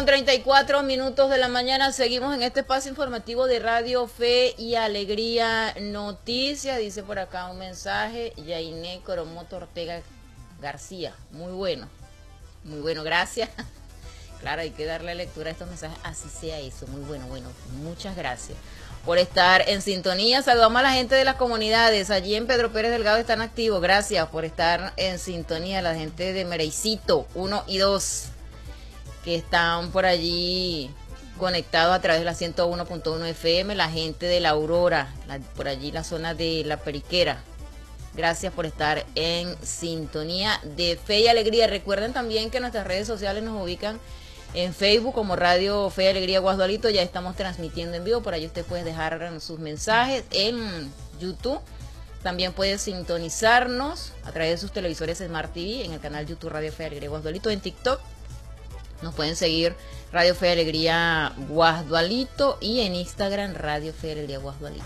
8:34 de la mañana, seguimos en este espacio informativo de Radio Fe y Alegría Noticias. Dice por acá un mensaje, Yainé Coromoto Ortega García, muy bueno, gracias. Claro, hay que darle lectura a estos mensajes, así sea eso, muy bueno, muchas gracias por estar en sintonía. Saludamos a la gente de las comunidades, allí en Pedro Pérez Delgado están activos, gracias por estar en sintonía, la gente de Mereicito 1 y 2, que están por allí conectados a través de la 101.1 FM, la gente de La Aurora, por allí la zona de La Periquera. Gracias por estar en sintonía de Fe y Alegría. Recuerden también que nuestras redes sociales nos ubican en Facebook como Radio Fe y Alegría Guasdualito. Ya estamos transmitiendo en vivo, por allí usted puede dejar sus mensajes. En YouTube también puede sintonizarnos a través de sus televisores Smart TV en el canal YouTube Radio Fe y Alegría Guasdualito. En TikTok nos pueden seguir Radio Fe y Alegría Guasdualito y en Instagram Radio Fe y Alegría Guasdualito.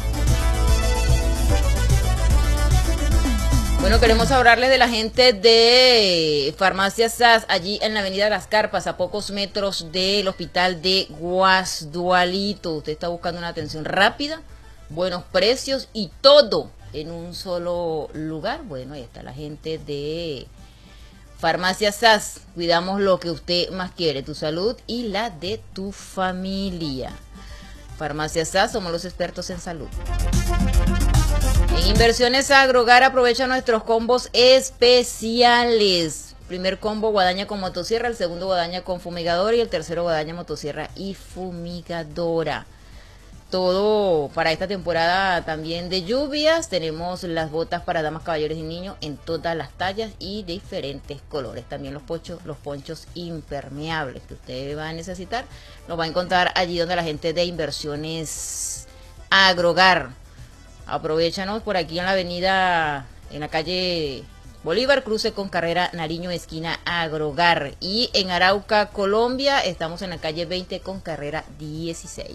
Bueno, queremos hablarles de la gente de Farmacia SAS, allí en la avenida Las Carpas, a pocos metros del hospital de Guasdualito. Usted está buscando una atención rápida, buenos precios y todo en un solo lugar. Bueno, ahí está la gente de Farmacia SAS. Cuidamos lo que usted más quiere, tu salud y la de tu familia. Farmacia SAS, somos los expertos en salud. En Inversiones Agrogar aprovecha nuestros combos especiales. Primer combo, guadaña con motosierra, el segundo guadaña con fumigadora y el tercero guadaña, motosierra y fumigadora. Todo para esta temporada también de lluvias. Tenemos las botas para damas, caballeros y niños en todas las tallas y diferentes colores. También los ponchos impermeables que usted va a necesitar, los va a encontrar allí donde la gente de Inversiones Agrogar. Aprovechanos por aquí en la avenida, en la calle Bolívar, cruce con carrera Nariño, esquina Agrogar. Y en Arauca, Colombia, estamos en la calle 20 con carrera 16.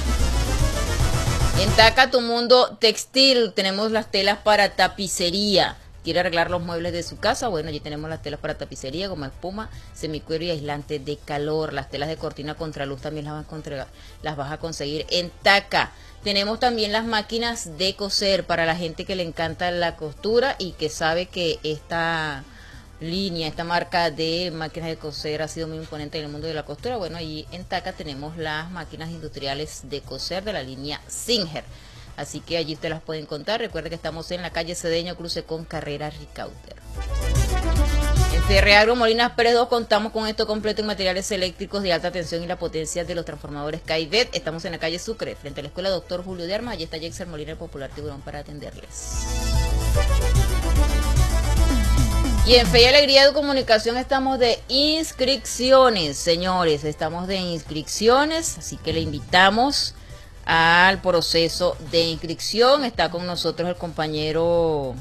En Taca, tu mundo textil, tenemos las telas para tapicería. ¿Quiere arreglar los muebles de su casa? Bueno, allí tenemos las telas para tapicería, goma espuma, semicuero y aislante de calor. Las telas de cortina contraluz también las vas a conseguir en Taca. Tenemos también las máquinas de coser para la gente que le encanta la costura y que sabe que esta marca de máquinas de coser ha sido muy imponente en el mundo de la costura. Bueno, allí en Taca tenemos las máquinas industriales de coser de la línea Singer. Así que allí usted las puede encontrar. Recuerde que estamos en la calle Cedeño, cruce con carrera Ricauter. En Ferreagro Molinas Pérez 2 contamos con esto completo en materiales eléctricos de alta tensión y la potencia de los transformadores Caivet. Estamos en la calle Sucre, frente a la escuela Doctor Julio de Armas. Allí está Jexer Molina, el popular tiburón, para atenderles. Y en Fe y Alegría de Comunicación estamos de inscripciones, señores. Estamos de inscripciones, así que le invitamos al proceso de inscripción. Está con nosotros el compañero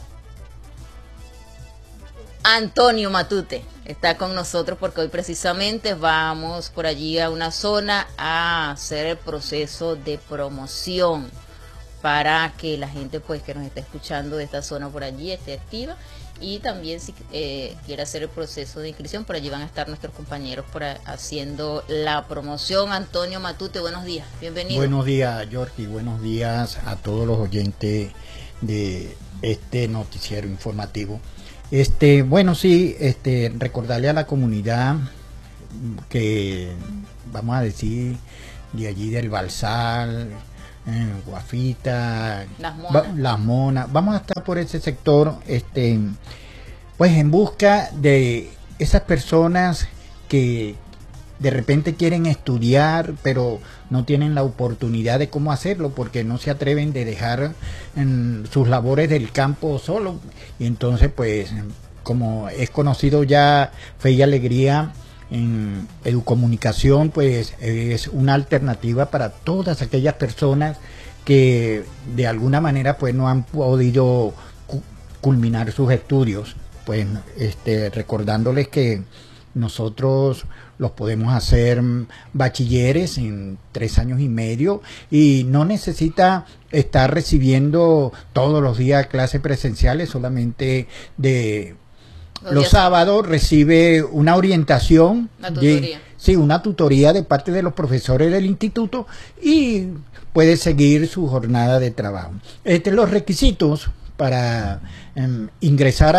Antonio Matute, está con nosotros porque hoy precisamente vamos por allí a una zona a hacer el proceso de promoción para que la gente pues que nos está escuchando de esta zona por allí esté activa, y también si quiere hacer el proceso de inscripción, por allí van a estar nuestros compañeros haciendo la promoción. Antonio Matute, buenos días, bienvenido. Buenos días, Yorky, buenos días a todos los oyentes de este noticiero informativo. Bueno, sí, recordarle a la comunidad que, vamos a decir, de allí del Balsal, Guafita, Las Monas, vamos a estar por ese sector, pues en busca de esas personas que de repente quieren estudiar, pero no tienen la oportunidad de cómo hacerlo, porque no se atreven de dejar sus labores del campo solo. Y entonces, pues, como es conocido ya Fe y Alegría en Educomunicación, pues es una alternativa para todas aquellas personas que de alguna manera pues no han podido culminar sus estudios. Pues recordándoles que nosotros los podemos hacer bachilleres en 3 años y medio y no necesita estar recibiendo todos los días clases presenciales, solamente de Los sábados recibe una orientación, una tutoría. Sí, una tutoría de parte de los profesores del instituto y puede seguir su jornada de trabajo. Los requisitos para ingresar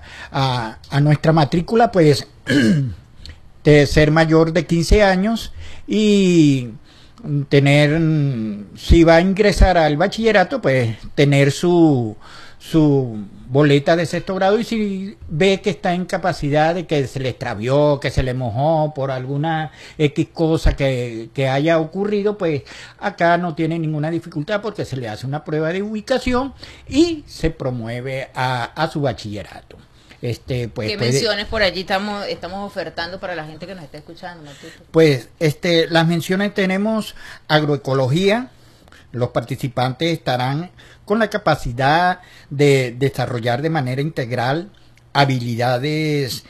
a nuestra matrícula, pues, de ser mayor de 15 años y tener, si va a ingresar al bachillerato, pues tener su boleta de sexto grado, y si ve que está en capacidad de que se le extravió, que se le mojó por alguna X cosa que haya ocurrido, pues acá no tiene ninguna dificultad porque se le hace una prueba de ubicación y se promueve a su bachillerato. Pues, ¿qué menciones por allí estamos ofertando para la gente que nos está escuchando, Matute? Pues las menciones tenemos agroecología. Los participantes estarán con la capacidad de desarrollar de manera integral habilidades,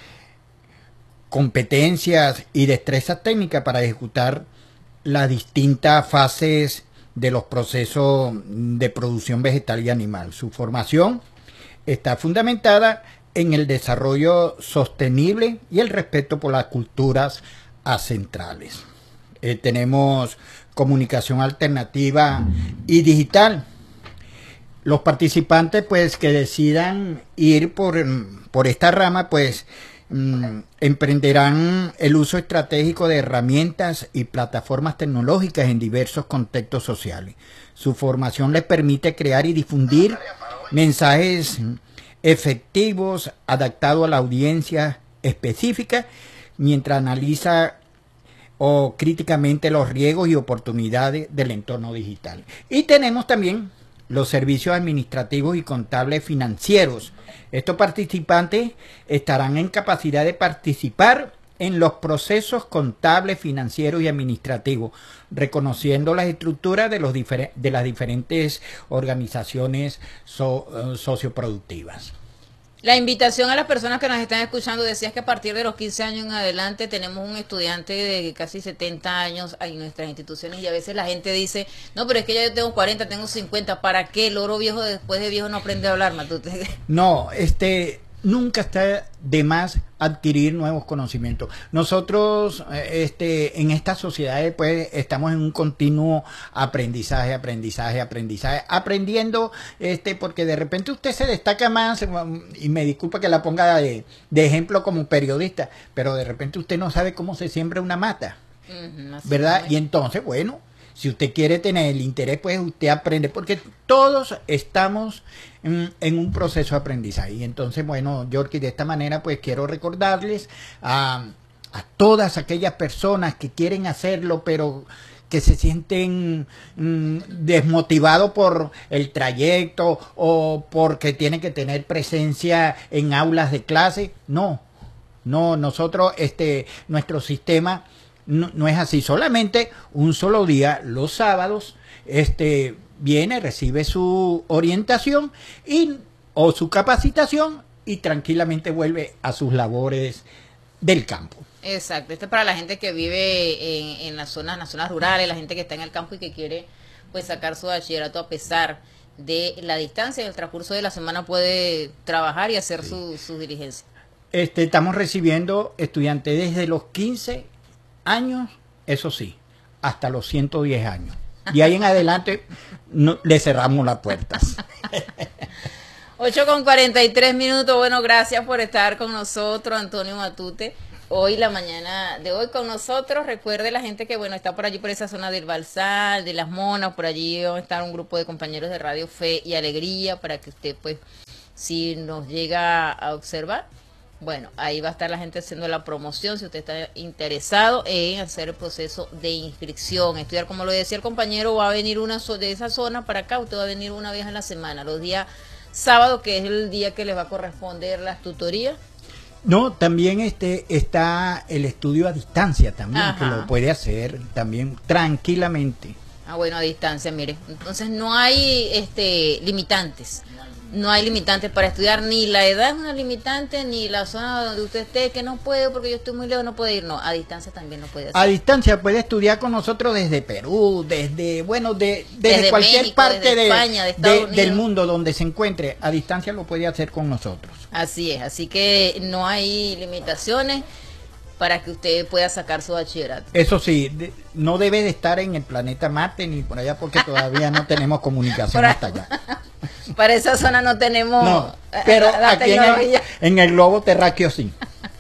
competencias y destrezas técnicas para ejecutar las distintas fases de los procesos de producción vegetal y animal. Su formación está fundamentada en el desarrollo sostenible y el respeto por las culturas ancestrales. Tenemos comunicación alternativa y digital. Los participantes, pues, que decidan ir por esta rama, pues, emprenderán el uso estratégico de herramientas y plataformas tecnológicas en diversos contextos sociales. Su formación les permite crear y difundir mensajes efectivos, adaptados a la audiencia específica, mientras analiza críticamente los riesgos y oportunidades del entorno digital. Y tenemos también los servicios administrativos y contables financieros. Estos participantes estarán en capacidad de participar en los procesos contables, financieros y administrativos, reconociendo las estructuras de las diferentes organizaciones socioproductivas. La invitación a las personas que nos están escuchando, decías que a partir de los 15 años en adelante tenemos un estudiante de casi 70 años en nuestras instituciones, y a veces la gente dice, no, pero es que ya yo tengo 40, tengo 50, ¿para qué? El oro viejo después de viejo no aprende a hablar, Matute. No, nunca está de más adquirir nuevos conocimientos. Nosotros, en estas sociedades, pues, estamos en un continuo aprendizaje, aprendiendo, porque de repente usted se destaca más, y me disculpa que la ponga de ejemplo como periodista, pero de repente usted no sabe cómo se siembra una mata, ¿verdad? Y entonces, bueno, si usted quiere tener el interés, pues usted aprende, porque todos estamos en un proceso de aprendizaje. Y entonces, bueno, Yorkie, de esta manera, pues quiero recordarles a todas aquellas personas que quieren hacerlo, pero que se sienten desmotivados por el trayecto o porque tienen que tener presencia en aulas de clase. No, nosotros, nuestro sistema no es así. Solamente un solo día, los sábados, viene, recibe su orientación o su capacitación y tranquilamente vuelve a sus labores del campo. Exacto, esto es para la gente que vive en las zonas rurales, la gente que está en el campo y que quiere, pues, sacar su bachillerato a pesar de la distancia. En el transcurso de la semana puede trabajar y hacer sus diligencias. Estamos recibiendo estudiantes desde los 15 años, eso sí, hasta los 110 años. Y ahí en adelante le cerramos las puertas. 8:43. Bueno, gracias por estar con nosotros, Antonio Matute. Hoy, la mañana de hoy con nosotros. Recuerde la gente que, bueno, está por allí, por esa zona del Balsal, de Las Monas, por allí va a estar un grupo de compañeros de Radio Fe y Alegría para que usted, pues, si nos llega a observar, bueno, ahí va a estar la gente haciendo la promoción, si usted está interesado en hacer el proceso de inscripción, estudiar, como lo decía el compañero, va a venir de esa zona para acá, usted va a venir una vez a la semana, los días sábados, que es el día que les va a corresponder las tutorías. No, también está el estudio a distancia también, Ajá, que lo puede hacer también tranquilamente. Bueno, a distancia, mire, entonces no hay limitantes. No hay limitantes para estudiar, ni la edad es una limitante, ni la zona donde usted esté, que no puede porque yo estoy muy lejos, no puede ir. No, a distancia también no puede hacer. A distancia puede estudiar con nosotros desde Perú, desde cualquier México, parte desde España, de Estados Unidos. del mundo donde se encuentre. A distancia lo puede hacer con nosotros. Así es, así que no hay limitaciones para que usted pueda sacar su bachillerato. Eso sí, no debe de estar en el planeta Marte ni por allá porque todavía no tenemos comunicación hasta allá. Para esa zona no tenemos No, pero la aquí tecnología. en el globo terráqueo sí.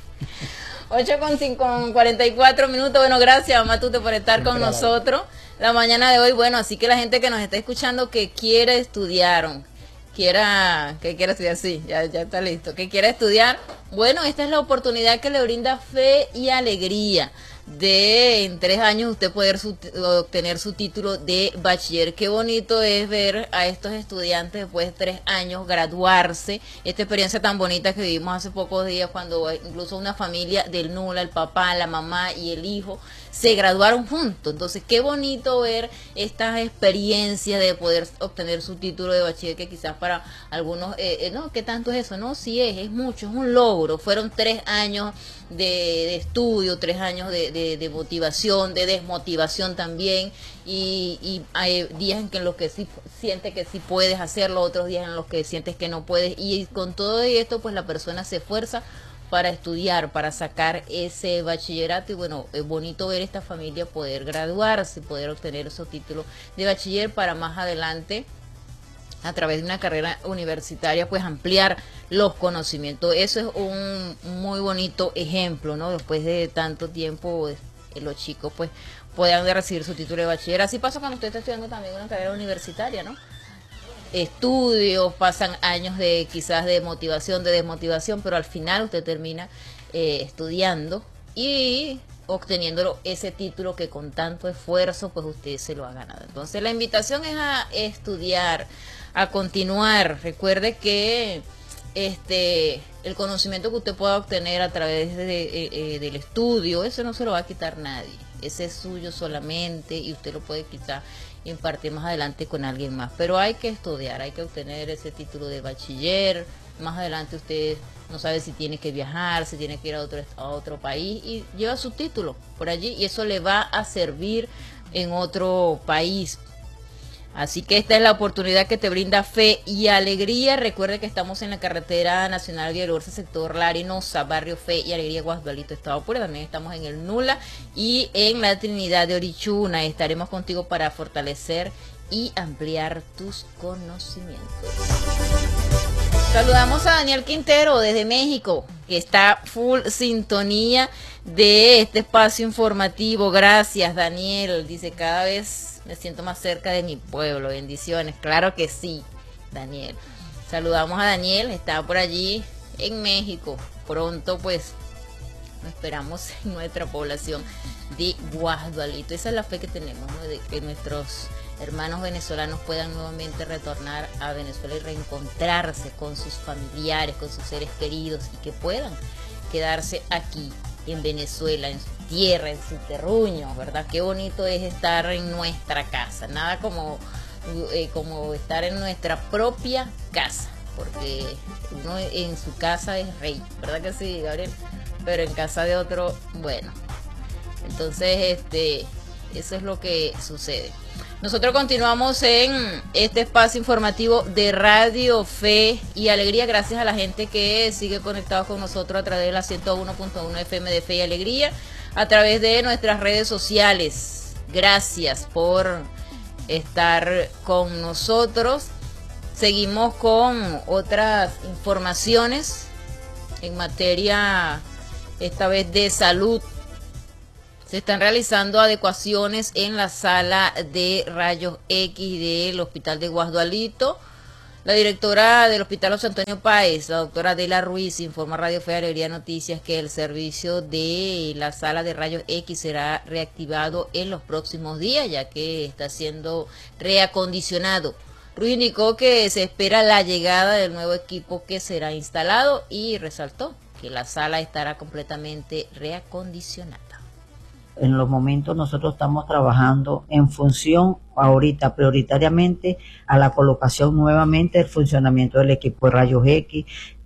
8:44 minutos. Bueno, gracias, Matute, por estar con nosotros la mañana de hoy. Bueno, así que la gente que nos está escuchando que quiere estudiar, que quiera estudiar, sí, ya está listo, que quiera estudiar, bueno, esta es la oportunidad que le brinda Fe y Alegría de en 3 años usted poder obtener su título de bachiller. Qué bonito es ver a estos estudiantes después de 3 años graduarse, esta experiencia tan bonita que vivimos hace pocos días cuando incluso una familia del Nula, el papá, la mamá y el hijo se graduaron juntos. Entonces qué bonito ver estas experiencias de poder obtener su título de bachiller, que quizás para algunos no, ¿qué tanto es eso? No, sí es mucho, es un logro. Fueron 3 años de estudio, 3 años de motivación, de desmotivación también, y hay días en los que sí sientes que sí puedes hacerlo, otros días en los que sientes que no puedes, y con todo esto pues la persona se esfuerza para estudiar, para sacar ese bachillerato. Y bueno, es bonito ver esta familia poder graduarse, poder obtener su título de bachiller para más adelante, a través de una carrera universitaria, pues ampliar los conocimientos. Eso es un muy bonito ejemplo, ¿no? Después de tanto tiempo, los chicos pues puedan recibir su título de bachiller. Así pasa cuando usted está estudiando también una carrera universitaria, ¿no? Estudios, pasan años de quizás de motivación, de desmotivación, pero al final usted termina estudiando y obteniendo ese título que con tanto esfuerzo pues usted se lo ha ganado. Entonces la invitación es a estudiar, a continuar. Recuerde que el conocimiento que usted pueda obtener a través del estudio, eso no se lo va a quitar nadie, ese es suyo solamente, y usted lo puede quizá impartir más adelante con alguien más, pero hay que estudiar, hay que obtener ese título de bachiller. Más adelante usted no sabe si tiene que viajar, si tiene que ir a otro país, y lleva su título por allí, y eso le va a servir en otro país. Así que esta es la oportunidad que te brinda Fe y Alegría. Recuerde que estamos en la carretera nacional Villalobos, sector La Arenosa, barrio Fe y Alegría, Guasdualito, estado Apure. También estamos en el Nula y en la Trinidad de Orichuna. Estaremos contigo para fortalecer y ampliar tus conocimientos. Saludamos a Daniel Quintero desde México, que está full sintonía de este espacio informativo. Gracias, Daniel. Dice, cada vez me siento más cerca de mi pueblo. Bendiciones. Claro que sí, Daniel. Saludamos a Daniel, está por allí en México. Pronto pues nos esperamos en nuestra población de Guasdualito. Esa es la fe que tenemos, ¿no? De que nuestros hermanos venezolanos puedan nuevamente retornar a Venezuela y reencontrarse con sus familiares, con sus seres queridos, y que puedan quedarse aquí en Venezuela, en su tierra, en su terruño, ¿verdad? Qué bonito es estar en nuestra casa, nada como estar en nuestra propia casa, porque uno en su casa es rey, ¿verdad que sí, Gabriel? Pero en casa de otro, bueno, entonces eso es lo que sucede. Nosotros continuamos en este espacio informativo de Radio Fe y Alegría, gracias a la gente que sigue conectado con nosotros a través de la 101.1 FM de Fe y Alegría, a través de nuestras redes sociales. Gracias por estar con nosotros. Seguimos con otras informaciones en materia, esta vez de salud. Se están realizando adecuaciones en la sala de rayos X del Hospital de Guasdualito. La directora del Hospital José Antonio Páez, la doctora Adela Ruiz, informa a Radio Fe y Alegría Noticias que el servicio de la sala de rayos X será reactivado en los próximos días, ya que está siendo reacondicionado. Ruiz indicó que se espera la llegada del nuevo equipo que será instalado y resaltó que la sala estará completamente reacondicionada. en los momentos nosotros estamos trabajando en función ahorita prioritariamente a la colocación nuevamente del funcionamiento del equipo de rayos X.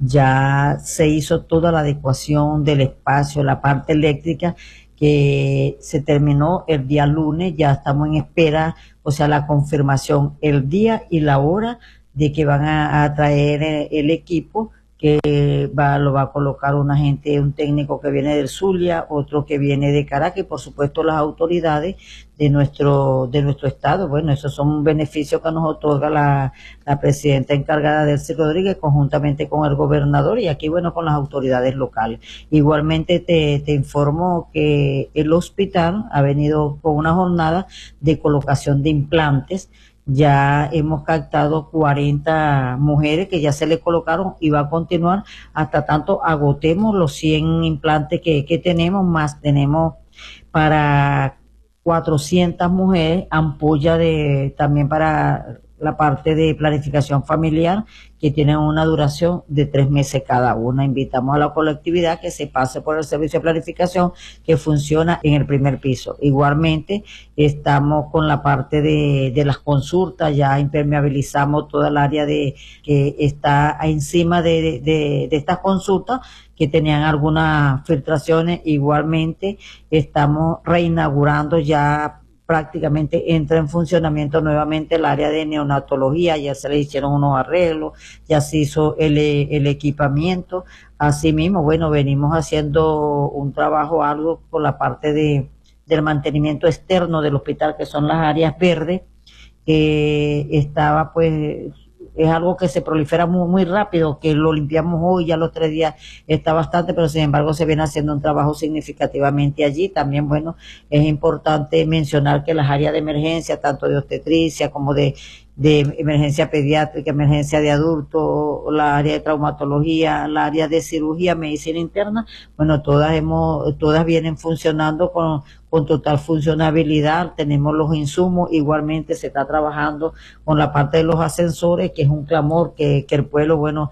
Ya se hizo toda la adecuación del espacio, la parte eléctrica, que se terminó el día lunes. Ya estamos en espera, o sea, la confirmación el día y la hora de que van a traer el equipo, que lo va a colocar un técnico que viene del Zulia, otro que viene de Caracas, y por supuesto las autoridades de nuestro estado. Bueno, esos son beneficios que nos otorga la presidenta encargada, Delcy Rodríguez, conjuntamente con el gobernador, y aquí, bueno, con las autoridades locales. Igualmente te informo que el hospital ha venido con una jornada de colocación de implantes. Ya hemos captado 40 mujeres que ya se le colocaron, y va a continuar hasta tanto agotemos los 100 implantes que tenemos, más tenemos para 400 mujeres ampolla también para la parte de planificación familiar, que tienen una duración de 3 meses cada una. Invitamos a la colectividad que se pase por el servicio de planificación que funciona en el primer piso. Igualmente estamos con la parte de las consultas, ya impermeabilizamos toda el área que está encima de estas consultas que tenían algunas filtraciones. Igualmente estamos reinaugurando, ya prácticamente entra en funcionamiento nuevamente el área de neonatología. Ya se le hicieron unos arreglos, ya se hizo el equipamiento. Asimismo, bueno, venimos haciendo un trabajo algo por la parte del mantenimiento externo del hospital, que son las áreas verdes, que estaba pues es algo que se prolifera muy, muy rápido, que lo limpiamos hoy, ya los 3 días está bastante, pero sin embargo se viene haciendo un trabajo significativamente allí. También, bueno, es importante mencionar que las áreas de emergencia, tanto de obstetricia como de emergencia pediátrica, emergencia de adultos, la área de traumatología, la área de cirugía, medicina interna, bueno, todas vienen funcionando con total funcionabilidad. Tenemos los insumos. Igualmente se está trabajando con la parte de los ascensores, que es un clamor que el pueblo, bueno,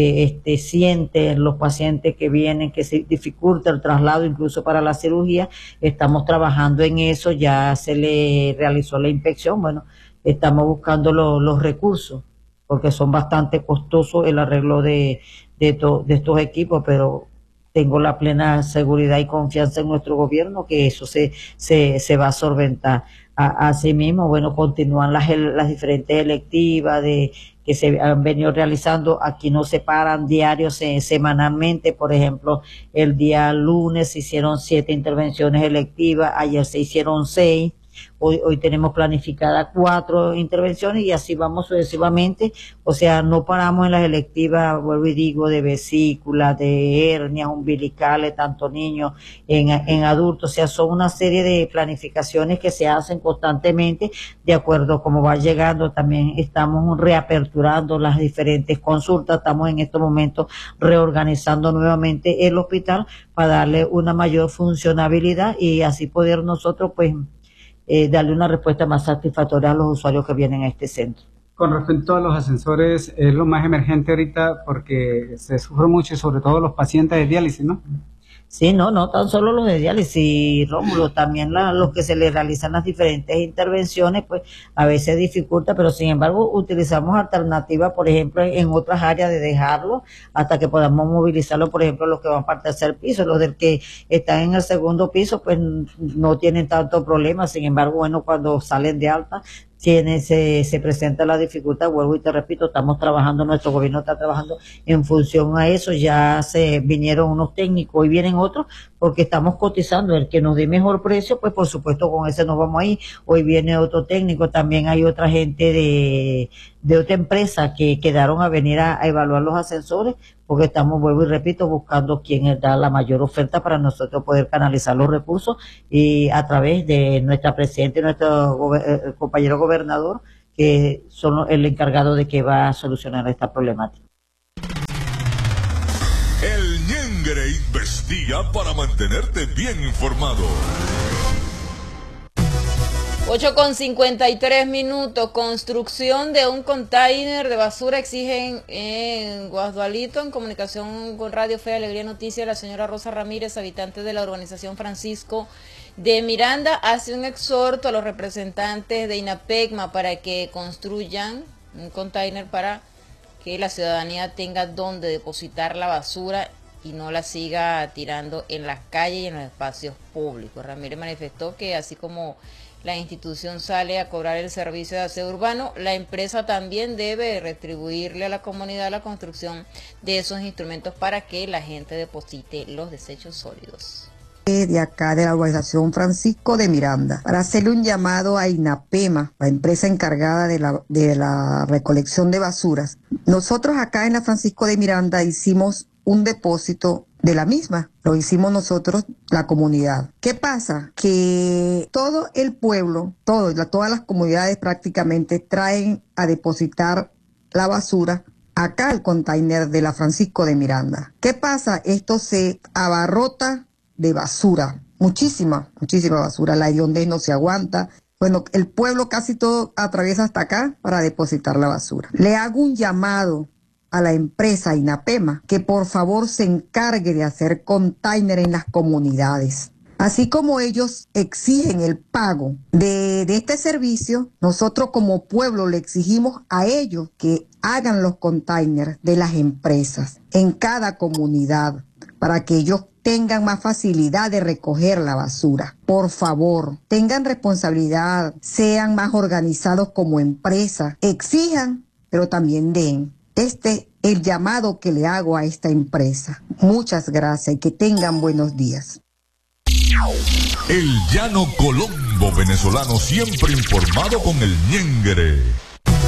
siente los pacientes que vienen, que se dificulta el traslado incluso para la cirugía. Estamos trabajando en eso, ya se le realizó la inspección. Bueno, estamos buscando los recursos, porque son bastante costosos el arreglo de estos equipos, pero tengo la plena seguridad y confianza en nuestro gobierno que eso se va a solventar. Asimismo, bueno, continúan las diferentes electivas que se han venido realizando. Aquí no se paran diarios, semanalmente. Por ejemplo, el día lunes se hicieron 7 intervenciones electivas, ayer se hicieron 6. Hoy tenemos planificadas 4 intervenciones, y así vamos sucesivamente. O sea, no paramos en las electivas, vuelvo y digo, de vesícula, de hernias umbilicales, tanto niños en adultos. O sea, son una serie de planificaciones que se hacen constantemente de acuerdo a cómo va llegando. También estamos reaperturando las diferentes consultas. Estamos en estos momentos reorganizando nuevamente el hospital para darle una mayor funcionabilidad, y así poder nosotros, pues, darle una respuesta más satisfactoria a los usuarios que vienen a este centro. Con respecto a los ascensores, es lo más emergente ahorita porque se sufre mucho, sobre todo los pacientes de diálisis, ¿no? Sí, no tan solo los de diálisis, Rómulo, también los que se les realizan las diferentes intervenciones, pues a veces dificulta, pero sin embargo utilizamos alternativas, por ejemplo, en otras áreas de dejarlo hasta que podamos movilizarlo. Por ejemplo, los que van para el tercer piso, los del que están en el segundo piso, pues no tienen tanto problema. Sin embargo, bueno, cuando salen de alta, se presenta la dificultad. Vuelvo y te repito, estamos trabajando, nuestro gobierno está trabajando en función a eso. Ya se vinieron unos técnicos, hoy vienen otros, porque estamos cotizando. El que nos dé mejor precio, pues por supuesto con ese nos vamos a ir. Hoy viene otro técnico, también hay otra gente de otra empresa que quedaron a venir a evaluar los ascensores, porque estamos, vuelvo y repito, buscando quién da la mayor oferta para nosotros poder canalizar los recursos, y a través de nuestra presidenta y nuestro compañero gobernador, que son el encargado de que va a solucionar esta problemática. El Ñengre investiga para mantenerte bien informado. 8:53. Construcción de un container de basura exigen en Guasdualito. En comunicación con Radio Fe Alegría Noticias, la señora Rosa Ramírez, habitante de la urbanización Francisco de Miranda, hace un exhorto a los representantes de INAPECMA para que construyan un container para que la ciudadanía tenga donde depositar la basura y no la siga tirando en las calles y en los espacios públicos. Ramírez manifestó que así como la institución sale a cobrar el servicio de aseo urbano, la empresa también debe retribuirle a la comunidad la construcción de esos instrumentos para que la gente deposite los desechos sólidos. De acá de la urbanización Francisco de Miranda, para hacerle un llamado a INAPEMA, la empresa encargada de la recolección de basuras. Nosotros acá en la Francisco de Miranda hicimos un depósito de la misma, lo hicimos nosotros, la comunidad. ¿Qué pasa? Que todo el pueblo, todas las comunidades prácticamente traen a depositar la basura acá al container de la Francisco de Miranda. ¿Qué pasa? Esto se abarrota de basura, muchísima basura, la hediondez no se aguanta. Bueno, el pueblo casi todo atraviesa hasta acá para depositar la basura. Le hago un llamado a la empresa INAPEMA que por favor se encargue de hacer container en las comunidades. Así como ellos exigen el pago de este servicio, nosotros como pueblo le exigimos a ellos que hagan los containers de las empresas en cada comunidad para que ellos tengan más facilidad de recoger la basura. Por favor, tengan responsabilidad, sean más organizados como empresa, exijan, pero también den. Este es el llamado que le hago a esta empresa. Muchas gracias y que tengan buenos días. El llano colombo venezolano, siempre informado con el ñengre.